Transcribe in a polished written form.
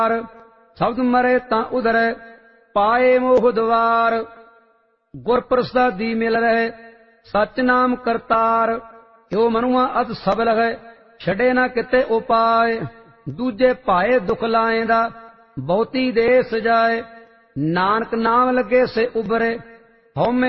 शब्द मरे तां उधरै पाए मोह द्वार। गुर प्रसादी मिल रहे सच नाम करतार। यो मनुआ अत सबल है छड़े ना किते उपाय। दूजे पाए दुख लाएंदा बहुती देस जाए। नानक नाम लगे से उबरे हौमे